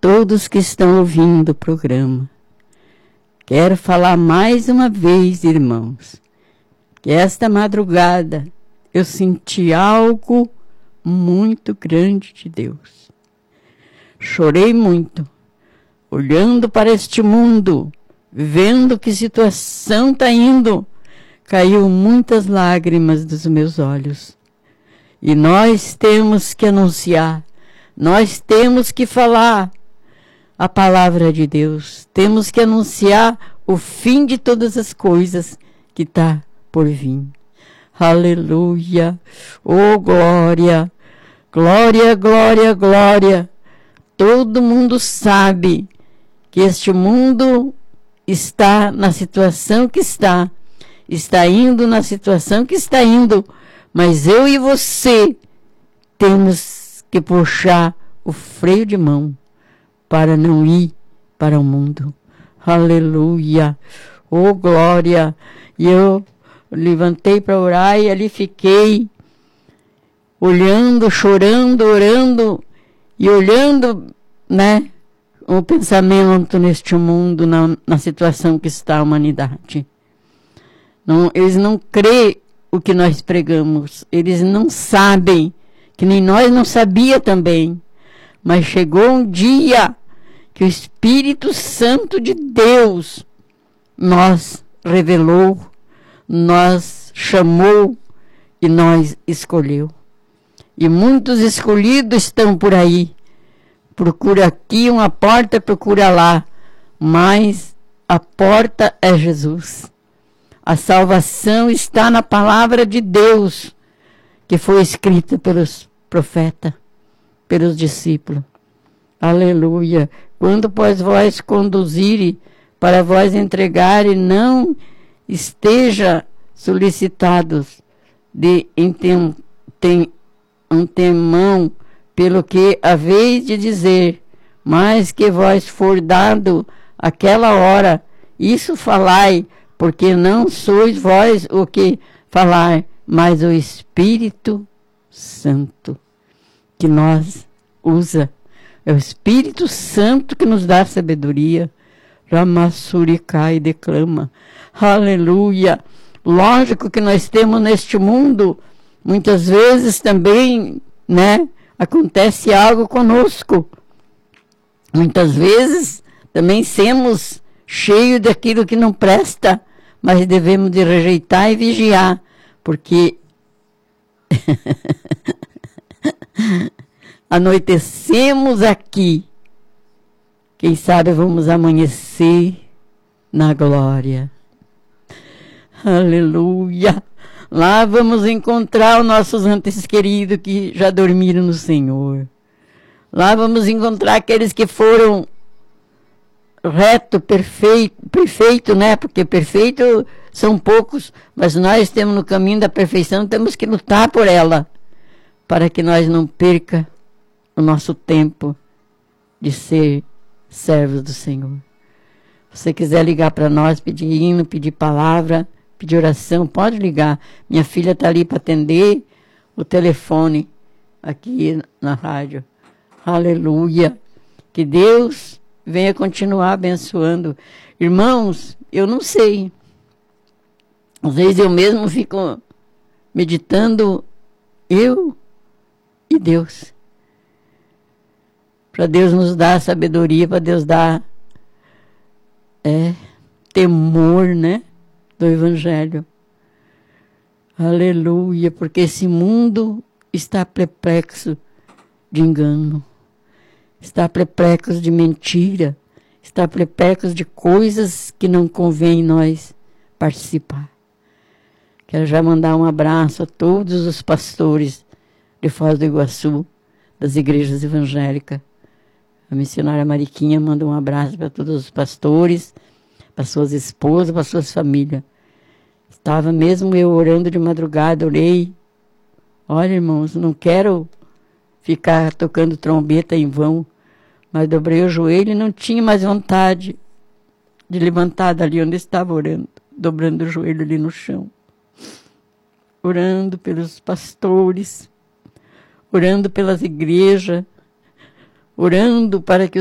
todos que estão ouvindo o programa. Quero falar mais uma vez, irmãos, que esta madrugada eu senti algo muito grande de Deus. Chorei muito, olhando para este mundo, vendo que situação está indo. Caiu muitas lágrimas dos meus olhos. E nós temos que anunciar, nós temos que falar a palavra de Deus. Temos que anunciar o fim de todas as coisas que está por vir. Aleluia! Oh, glória! Glória, glória, glória! Todo mundo sabe que este mundo está na situação que está indo na situação que está indo, mas eu e você temos que puxar o freio de mão para não ir para o mundo. Aleluia! Oh, glória! E eu levantei para orar e ali fiquei olhando, chorando, orando e olhando, né, o pensamento neste mundo, na situação que está a humanidade. Não, eles não creem o que nós pregamos, eles não sabem, que nem nós não sabia também, mas chegou um dia que o Espírito Santo de Deus nos revelou, nos chamou e nós escolheu. E muitos escolhidos estão por aí. Procura aqui uma porta, procura lá. Mas a porta é Jesus. A salvação está na palavra de Deus, que foi escrita pelos profetas, pelos discípulos. Aleluia! Quando pois vós conduzire, para vós entregarem, não esteja solicitados de antemão pelo que haveis de dizer, mas que vós for dado aquela hora, isso falai, porque não sois vós o que falar, mas o Espírito Santo que nós usa. É o Espírito Santo que nos dá sabedoria. Ramassurikai declama. Aleluia! Lógico que nós temos neste mundo, muitas vezes também, né, acontece algo conosco. Muitas vezes também somos cheios daquilo que não presta, mas devemos de rejeitar e vigiar, porque anoitecemos aqui, quem sabe vamos amanhecer na glória. Aleluia! Lá vamos encontrar os nossos entes queridos que já dormiram no Senhor. Lá vamos encontrar aqueles que foram reto, perfeito, né? Porque perfeito são poucos, mas nós temos no caminho da perfeição, temos que lutar por ela, para que nós não perca o nosso tempo de ser servos do Senhor. Se você quiser ligar para nós, pedir hino, pedir palavra, pedir oração, pode ligar. Minha filha está ali para atender o telefone aqui na rádio. Aleluia! Que Deus venha continuar abençoando. Irmãos, eu não sei. Às vezes eu mesmo fico meditando, eu e Deus. Para Deus nos dar sabedoria, para Deus dar temor, né, do Evangelho. Aleluia, porque esse mundo está perplexo de engano, está perplexo de mentira, está perplexo de coisas que não convém nós participar. Quero já mandar um abraço a todos os pastores de Foz do Iguaçu, das igrejas evangélicas. A missionária Mariquinha manda um abraço para todos os pastores, para suas esposas, para suas famílias. Estava mesmo eu orando de madrugada, orei. Olha, irmãos, não quero ficar tocando trombeta em vão, mas dobrei o joelho e não tinha mais vontade de levantar dali onde estava orando, dobrando o joelho ali no chão. Orando pelos pastores, orando pelas igrejas, orando para que